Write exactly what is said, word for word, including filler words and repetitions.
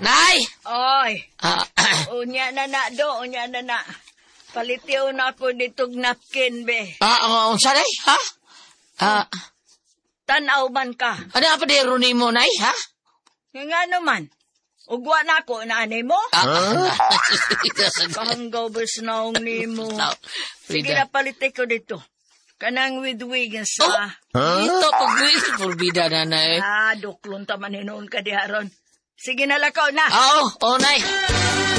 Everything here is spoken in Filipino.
Nay! Oy, Ah, unya na na do, unya na na. Palitiw na ako ditong napkin, be. ah, uh, unsa, Nay, ha? Ah, Tanaw man ka. ano nga pa di runi mo, Nay, ha? Nga naman. Ugwa na ako, naanay mo? Ah, Kahanggaw ba sinaong ni mo? Now, Sige Frida. na palitik ko dito. Kanang with wig sa... Ito, pag-wis, purbida na, Nay. Ah, duklon taman hinoon ka di haron. Sige na lakaw na. Oo, oh, Nay.